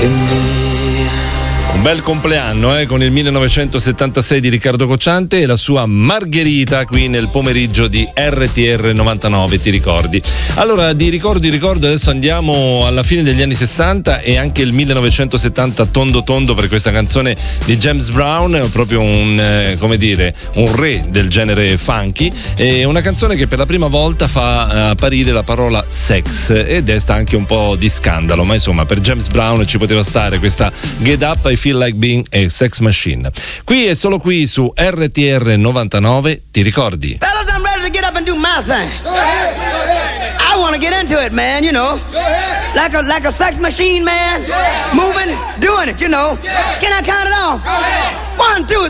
Un bel compleanno con il 1976 di Riccardo Cocciante e la sua Margherita qui nel pomeriggio di RTR 99, ti ricordi? Allora, di ricordo adesso andiamo alla fine degli anni 60 e anche il 1970 tondo per questa canzone di James Brown, proprio un re del genere funky, e una canzone che per la prima volta fa apparire la parola sex ed desta anche un po' di scandalo, ma insomma per James Brown ci poteva stare questa Get Up I Feel Like Being a Sex Machine. Qui e solo qui su RTR 99, ti ricordi? Fellas, I'm ready to get up and do my thing. Go ahead. I want to get into it, man, you know. Go ahead. Like a sex machine, man. Yeah. Moving, doing it, you know. Yeah. Can I count it off? Go ahead. 1, 2,